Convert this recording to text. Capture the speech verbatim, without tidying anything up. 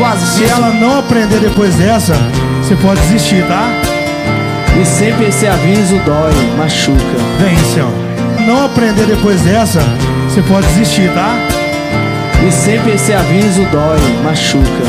faz Se isso. ela não aprender depois dessa, você pode desistir, tá? E sempre esse aviso dói, machuca. Vem, senhor. Não aprender depois dessa, você pode desistir, tá? E sempre esse aviso dói, machuca.